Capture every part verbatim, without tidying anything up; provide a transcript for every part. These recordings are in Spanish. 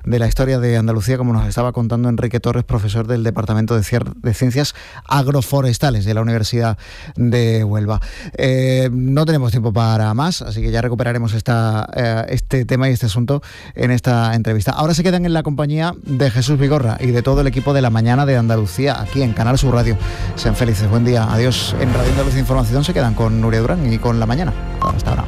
de la historia de Andalucía, como nos estaba contando Enrique Torres, profesor del Departamento de, Cier- de Ciencias Agroforestales de la Universidad de Huelva. Eh, no tenemos tiempo para más, así que ya recuperaremos esta, eh, este tema y este asunto en esta entrevista. Ahora se quedan en la compañía de Jesús Vigorra y de todo el equipo de La Mañana de Andalucía, aquí en Canal Sur Radio. Sean felices, buen día, adiós. En Radio Andalucía Información se quedan con Nuria Durán y con La Mañana. Hasta ahora.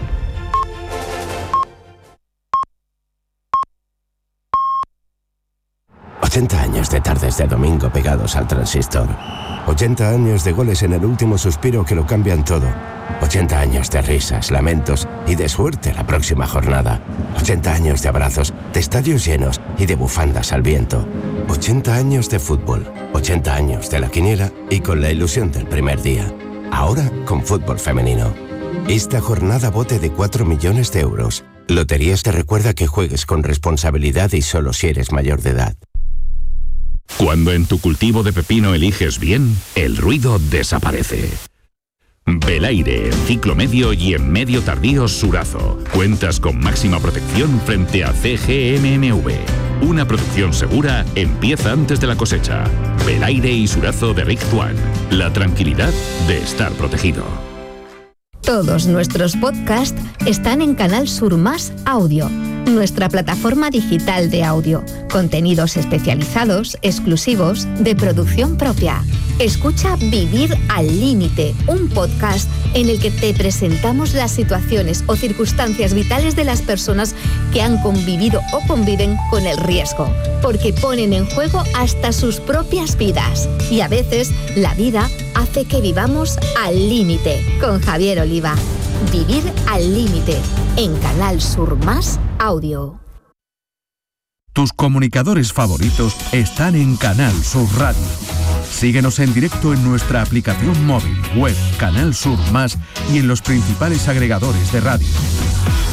ochenta años de tardes de domingo pegados al transistor. ochenta años de goles en el último suspiro que lo cambian todo. ochenta años de risas, lamentos y de suerte la próxima jornada. ochenta años de abrazos, de estadios llenos y de bufandas al viento. ochenta años de fútbol. ochenta años de la quiniela y con la ilusión del primer día. Ahora con fútbol femenino. Esta jornada bote de cuatro millones de euros. Loterías te recuerda que juegues con responsabilidad y solo si eres mayor de edad. Cuando en tu cultivo de pepino eliges bien, el ruido desaparece. Belaire, en ciclo medio y en medio tardío Surazo. Cuentas con máxima protección frente a C G M M V. Una producción segura empieza antes de la cosecha. Belaire y Surazo de Rick Tuan. La tranquilidad de estar protegido. Todos nuestros podcasts están en Canal Sur Más Audio, nuestra plataforma digital de audio. Contenidos especializados, exclusivos, de producción propia. Escucha Vivir al Límite, un podcast en el que te presentamos las situaciones o circunstancias vitales de las personas que han convivido o conviven con el riesgo, porque ponen en juego hasta sus propias vidas. Y a veces la vida hace que vivamos al límite. Con Javier Oliva. Vivir al Límite, en Canal Sur Más Audio. Tus comunicadores favoritos están en Canal Sur Radio. Síguenos en directo en nuestra aplicación móvil, web, Canal Sur Más y en los principales agregadores de radio.